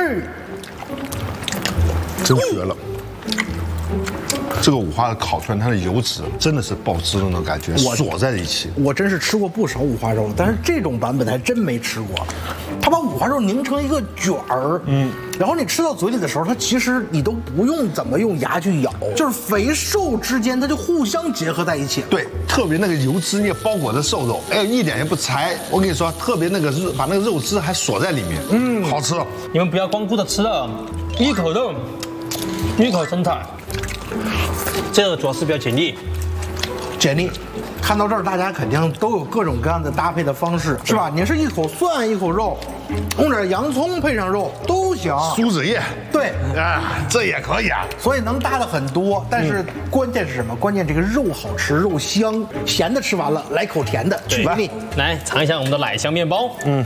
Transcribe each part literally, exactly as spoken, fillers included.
真绝了！这个五花肉烤出来，它的油脂真的是爆汁的那种感觉，锁在一起。 我真是吃过不少五花肉，但是这种版本还真没吃过。它把五花肉拧成一个卷儿，嗯，然后你吃到嘴里的时候，它其实你都不用怎么用牙去咬，就是肥瘦之间它就互相结合在一起。 对，特别那个油脂也包裹着瘦肉，哎，一点也不柴。我跟你说，特别那个肉，把那个肉汁还锁在里面，嗯，好吃。 你们不要光顾着吃了，一口肉，一口生菜。这个主要是比较简历， 简历。看到这儿，大家肯定都有各种各样的搭配的方式，是吧？你是一口蒜一口肉，弄点洋葱配上肉都行。 苏子叶， 对， 啊，这也可以啊。 所以能搭的很多，但是关键是什么？关键这个肉好吃，肉香。咸的吃完了，来口甜的，去腻。 来尝一下我们的奶香面包。嗯。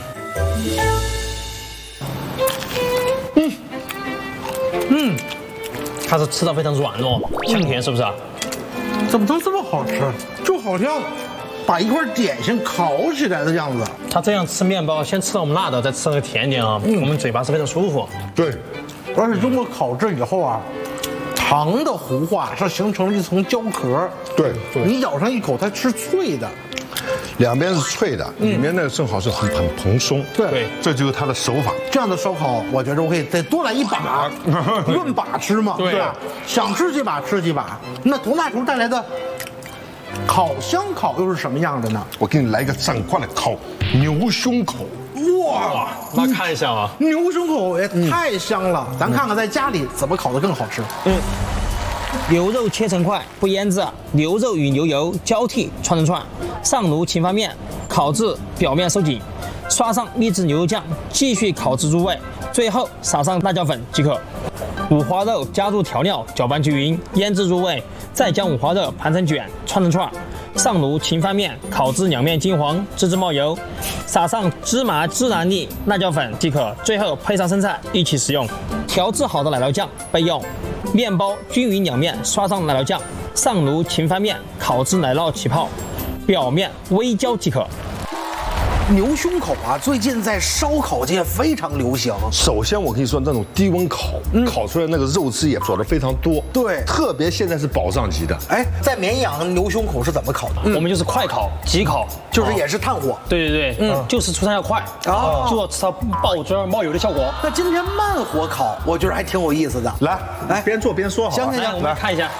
嗯。嗯。它是吃到非常软糯，香甜，是不是啊？ 怎么能这么好吃？就好像把一块点心烤起来的样子。 它这样吃面包，先吃到我们辣的，再吃那个甜点啊，嗯、我们嘴巴是非常舒服。 对， 而且经过烤制以后啊，糖的糊化是形成了一层胶壳。 对，对你咬上一口，它是脆的。 两边是脆的，里面那个正好是很很蓬松。 对， 这就是它的手法。 这样的烧烤，我觉得我可以再多来一把，论把吃嘛，对吧？想吃几把吃几把。那佟大厨带来的烤香烤又是什么样的呢？ 我给你来一个整块的烤牛胸口。 哇， 那看一下啊， 牛胸口也太香了。咱看看在家里怎么烤得更好吃。嗯。 牛肉切成块，不腌制，牛肉与牛油交替串成串，上炉勤翻面，烤至表面收紧，刷上秘制牛肉酱，继续烤至入味，最后撒上辣椒粉即可。五花肉加入调料，搅拌均匀，腌制入味，再将五花肉盘成卷，串成串，上炉勤翻面，烤至两面金黄，滋滋冒油，撒上芝麻孜然粒、辣椒粉即可。最后配上生菜一起食用。调制好的奶酪酱备用。面包均匀两面刷上奶酪酱，上炉勤翻面，烤至奶酪起泡，表面微焦即可。 牛胸口啊，最近在烧烤界非常流行。 首先，我跟你说，那种低温烤，嗯、烤出来那个肉汁也做的非常多。 对， 特别现在是保障级的。 哎，在绵阳牛胸口是怎么烤的？ 嗯、我们就是快烤、急烤， 就是也是炭火。 对对对，嗯，就是出餐要快啊，就要吃到爆汁冒油的效果。 那今天慢火烤，我觉得还挺有意思的。 来，来，边做边说好。 行行行， 我们看一下。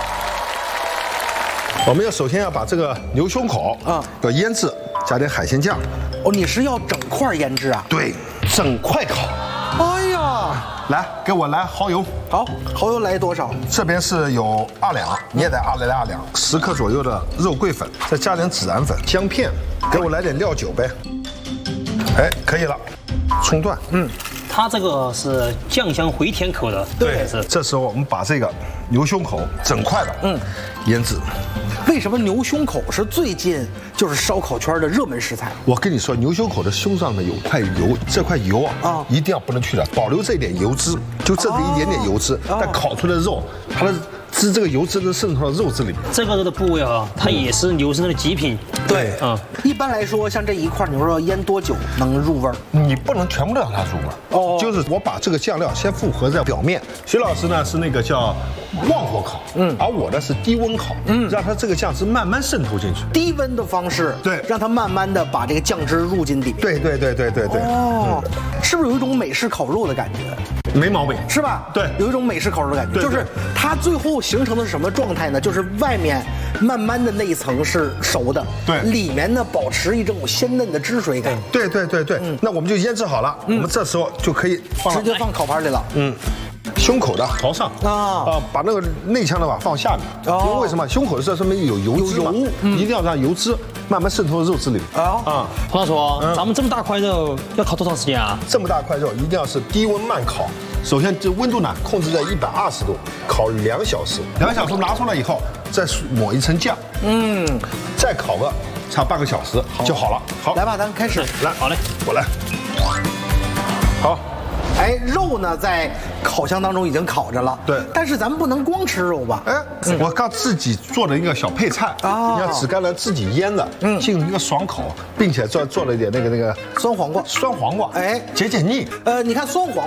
我们要首先要把这个牛胸口啊要腌制，加点海鲜酱。 哦，你是要整块腌制啊？ 对，整块烤。 哎呀， 来，给我来蚝油。 好，蚝油来多少？ 这边是有二两，你也得二来二两，十克左右的肉桂粉，再加点孜然粉、姜片，给我来点料酒呗。哎，可以了。葱段，嗯。 它这个是酱香回甜口的， 对，是。这时候我们把这个牛胸口整块的，嗯，腌制。 为什么牛胸口是最近就是烧烤圈的热门食材？ 我跟你说，牛胸口的胸上呢有块油，这块油啊，啊，一定要不能去掉，保留这一点油脂，就这一点点油脂，哦、但烤出来的肉，它的汁这个油脂都渗透到肉汁里面。 这个肉的部位啊，它也是牛身上的极品。 对，嗯，一般来说，像这一块牛肉要腌多久能入味儿？ 你不能全部都让它入味儿。哦，就是我把这个酱料先复合在表面。徐老师呢是那个叫旺火烤，嗯，而我呢是低温烤，嗯，让它这个酱汁慢慢渗透进去。 低温的方式，对，让它慢慢的把这个酱汁入进里面。 对对对对对对。 哦，嗯、是不是有一种美式烤肉的感觉？ 没毛病， 是吧？ 对， 有一种美式烤肉的感觉，就是它最后形成的是什么状态呢？就是外面慢慢的那一层是熟的， 对， 里面呢保持一种鲜嫩的汁水感。 对对对对，嗯，那我们就腌制好了，嗯、我们这时候就可以放直接放烤盘里了。嗯， 胸口的朝上啊啊，把那个内腔的吧放下面，哦、因为为什么胸口的这上面有油脂嘛，油嗯、一定要让油脂慢慢渗透到肉汁里面啊啊。 彭大厨，嗯、咱们这么大块肉要烤多长时间啊？ 这么大块肉一定要是低温慢烤。首先，这温度呢控制在一百二十度，烤两小时。两小时拿出来以后，再抹一层酱，嗯，再烤个差半个小时就好了。好， 来吧，咱开始。 来，好嘞，我来。好。 哎，肉呢在烤箱当中已经烤着了， 对。 但是咱们不能光吃肉吧？哎， 嗯、我刚自己做了一个小配菜啊，你看紫甘蓝自己腌的，嗯，进行一个爽口，并且做做了一点那个那个酸黄瓜， 酸黄瓜，哎，解解腻。 呃，你看酸黄。